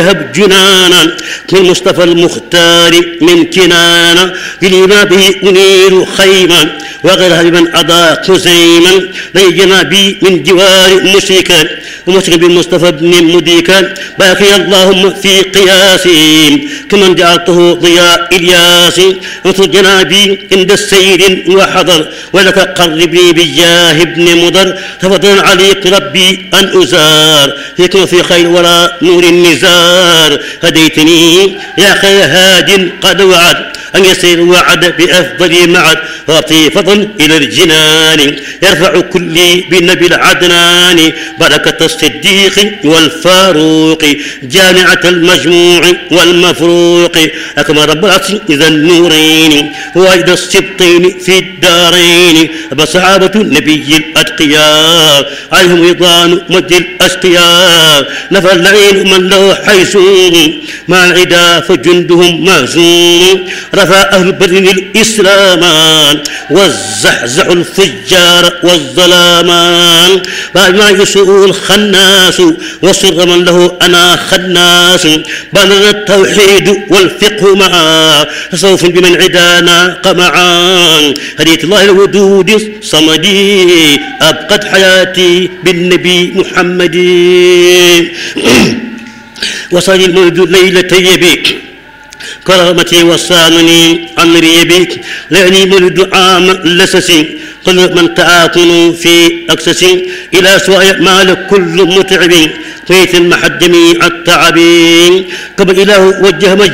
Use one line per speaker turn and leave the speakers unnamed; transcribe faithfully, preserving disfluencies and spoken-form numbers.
هب جنانا من مصطفى المختار من كنانا لما به أنير خيما وغيرها بمن أضاء خزيما ليجنا بي من جوار مشركا ومشرك بالمصطفى بن مديكا باقي اللهم في قياسهم كمن جعلته ضياء إلياس وانصر جنابي عند السير وحضر ولك قربني بجاه ابن مضر تفضل عليك ربي أن أزار فيكم في خير ولا نور النزار هديتني يا خير هاد قد وعد أن يسير وعد بأفضل معد وأعطي فضل إلى الجنان يرفع كلي بالنبي العدنان بركة الصديق والفاروق جامعة المجموع والمفروق أكمل رب العرش إذا النورين وأجد السبطين في الدارين بصحابة النبي الأتقياء عليهم رضوان مجد الأشقياء نفى اللعين من له حيثون مع العدا فجندهم مهزوم رفع أهل البر الإسلامان والزحزح الفجار والظلامان بعد ما يسوء الخناس وصر من له أنا خناس بلغ التوحيد والفقه معا تصوف بمن عدانا قمعا هديت الله الودود صمدي أبقت حياتي بالنبي محمد وصل المولد ليلة يبيك كرامتي وصانني عن ريبك لأني مولد عام لسسي قل من تعاطن في أكسس إلى سواء مال كل متعب فيت المحد جميع التعب قبل إله وجه